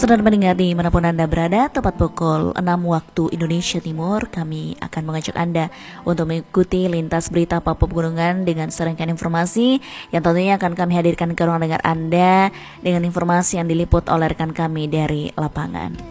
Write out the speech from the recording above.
Saudara pendengar dimanapun Anda berada, tepat pukul 6 waktu Indonesia Timur, kami akan mengajak Anda untuk mengikuti lintas berita Papua Pegunungan dengan serangkaian informasi yang tentunya akan kami hadirkan ke ruang dengar Anda dengan informasi yang diliput oleh rekan kami dari lapangan.